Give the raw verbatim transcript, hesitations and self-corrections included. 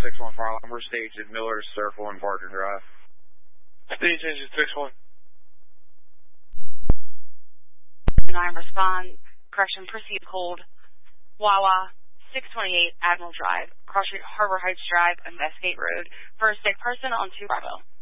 six one file number, stage at Miller Circle and Barton Drive. Stage engine six one. nine respond, correction, proceed hold, Wawa, six twenty-eight Admiral Drive, Cross Street Harbor Heights Drive, Investigate Road, for a sick person on two Bravo.